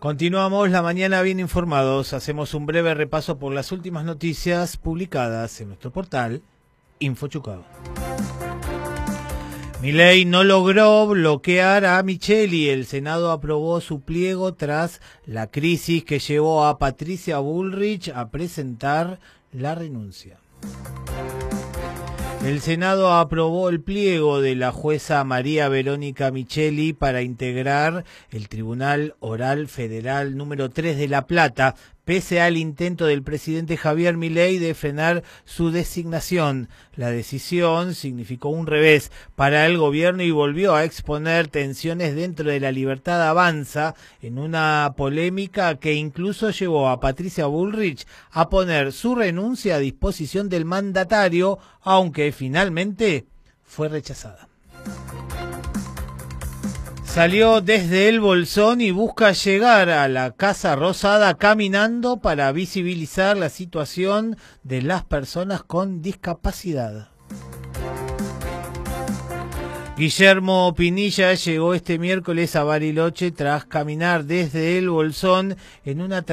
Continuamos la mañana bien informados. Hacemos un breve repaso por las últimas noticias publicadas en nuestro portal InfoChucao. Milei no logró bloquear a Micheli. El Senado aprobó su pliego tras la crisis que llevó a Patricia Bullrich a presentar la renuncia. El Senado aprobó el pliego de la jueza María Verónica Micheli para integrar el Tribunal Oral Federal número 3 de La Plata, pese al intento del presidente Javier Milei de frenar su designación. La decisión significó un revés para el gobierno y volvió a exponer tensiones dentro de La Libertad Avanza en una polémica que incluso llevó a Patricia Bullrich a poner su renuncia a disposición del mandatario, aunque finalmente fue rechazada. Salió desde el Bolsón y busca llegar a la Casa Rosada caminando para visibilizar la situación de las personas con discapacidad. Guillermo Pinilla llegó este miércoles a Bariloche tras caminar desde el Bolsón en una